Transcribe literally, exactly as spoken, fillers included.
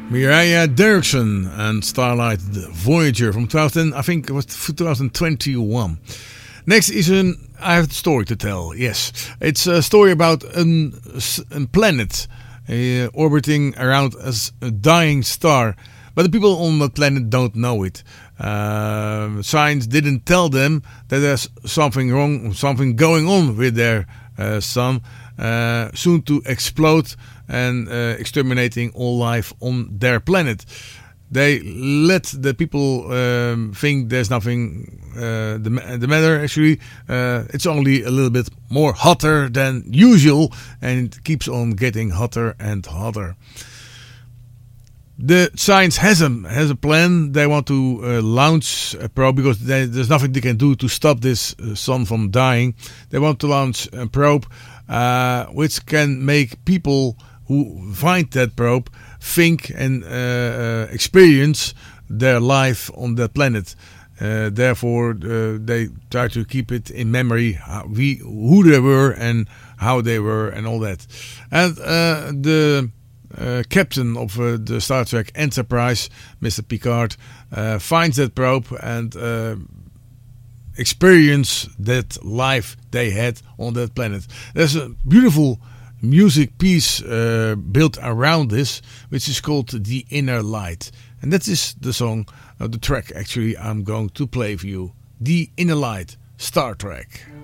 Miraya Derrickson and Starlight Voyager from two thousand, I think it was twenty twenty-one. Next is an, I have a story to tell, yes. It's a story about an, a planet uh, orbiting around a, a dying star. But the people on the planet don't know it. Uh, science didn't tell them that there's something wrong, something going on with their uh, sun, uh, soon to explode and uh, exterminating all life on their planet. They let the people um, think there's nothing uh, the, the matter. Actually, uh, it's only a little bit more hotter than usual, and it keeps on getting hotter and hotter. The science has a has a plan. They want to uh, launch a probe because they, there's nothing they can do to stop this uh, sun from dying. They want to launch a probe uh, which can make people who find that probe think and uh, uh, experience their life on that planet. Uh, therefore, uh, they try to keep it in memory how we, who they were and how they were and all that. And uh, the Uh, captain of uh, the Star Trek Enterprise, Mister Picard, uh, finds that probe and uh, experience that life they had on that planet. There's a beautiful music piece uh, built around this, which is called The Inner Light. And that is the song, uh, the track actually I'm going to play for you. The Inner Light, Star Trek.